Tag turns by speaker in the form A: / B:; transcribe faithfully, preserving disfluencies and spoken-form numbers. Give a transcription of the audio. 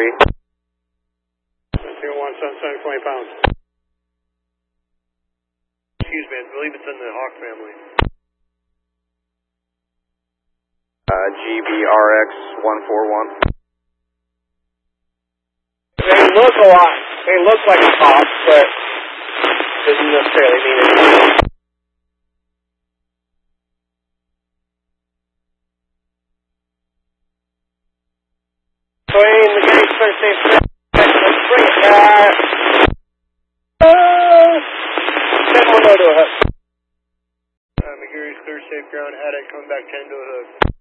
A: three.
B: zero one seven seven twenty pounds. Excuse me, I believe it's in the Hawk family.
A: Uh, G B R X one four one.
B: They look a lot, they look like a Hawk, but doesn't necessarily mean it. Dwayne, the guy's first name, let's bring it back. Uh, ten one oh to a hook. Uh, McGeary's clear safe ground, had it come back ten to a hook.